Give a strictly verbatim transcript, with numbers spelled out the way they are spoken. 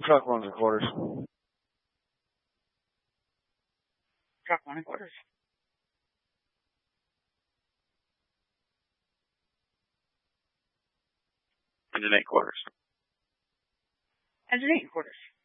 Truck ones and quarters. Truck one and quarters. And an eight quarters. And an eight quarters.